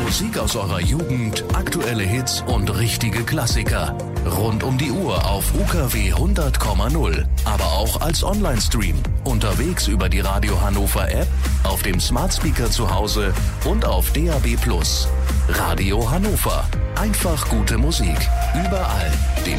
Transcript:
Musik aus eurer Jugend, aktuelle Hits und richtige Klassiker. Rund um die Uhr auf UKW 100,0. Aber auch als Online-Stream. Unterwegs über die Radio Hannover App, auf dem Smart Speaker zu Hause und auf DAB+. Radio Hannover. Einfach gute Musik. Überall.